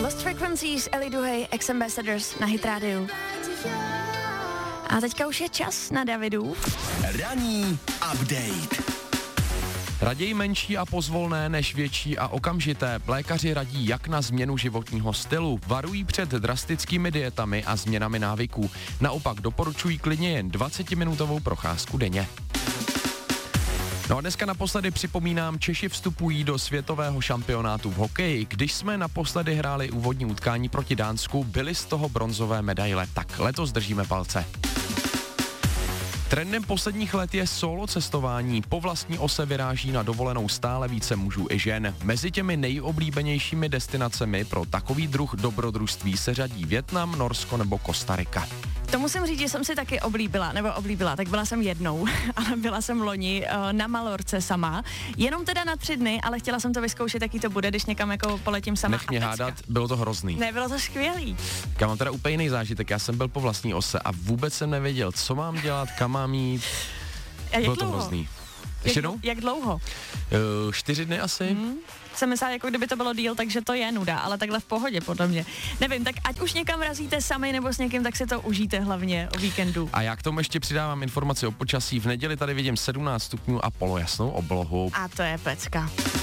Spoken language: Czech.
Lost Frequencies, Ellie Duhay, Ex-Ambassadors na Hit Radio. A teďka už je čas na Davidův Ranní update. Raději menší a pozvolné než větší a okamžité. Lékaři radí jak na změnu životního stylu, varují před drastickými dietami a změnami návyků. Naopak doporučují klidně jen 20-minutovou procházku denně. No a dneska naposledy připomínám, Češi vstupují do světového šampionátu v hokeji. Když jsme naposledy hráli úvodní utkání proti Dánsku, byly z toho bronzové medaile. Tak letos držíme palce. Trendem posledních let je solo cestování. Po vlastní ose vyráží na dovolenou stále více mužů i žen. Mezi těmi nejoblíbenějšími destinacemi pro takový druh dobrodružství se řadí Vietnam, Norsko nebo Kostarika. To musím říct, že jsem si taky oblíbila, tak byla jsem jednou, ale byla jsem loni na Malorce sama, jenom teda na 3 dny, ale chtěla jsem to vyzkoušet, jaký to bude, když někam jako poletím sama. Nech mě hádat, bylo to hrozný. Ne, bylo to skvělý. Já mám teda úplně jiný zážitek, já jsem byl po vlastní ose a vůbec jsem nevěděl, co mám dělat, kam mám jít. Bylo to hrozný. Ještě jednou? Jak dlouho? 4 dny asi. Jsem myslela, jako kdyby to bylo díl, takže to je nuda, ale takhle v pohodě podle mě. Nevím, tak ať už někam razíte sami nebo s někým, tak si to užijte hlavně o víkendu. A já k tomu ještě přidávám informaci o počasí. V neděli tady vidím 17 stupňů a polojasnou oblohu. A to je pecka.